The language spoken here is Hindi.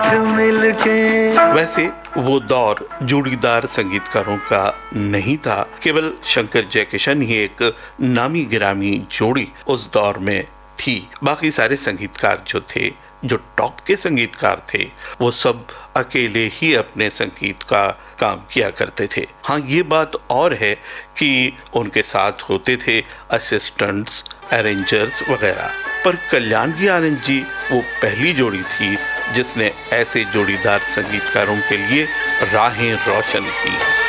वैसे वो दौर जोड़ीदार संगीतकारों का नहीं था, केवल शंकर जयकिशन ही एक नामी गिरामी जोड़ी उस दौर में थी। बाकी सारे संगीतकार जो थे, जो टॉप के संगीतकार थे, वो सब अकेले ही अपने संगीत का काम किया करते थे। हाँ, ये बात और है कि उनके साथ होते थे असिस्टेंट्स, अरेंजर्स वगैरह, पर कल्याण जी आनंद जी वो पहली जोड़ी थी जिसने ऐसे जोड़ीदार संगीतकारों के लिए राहें रोशन की।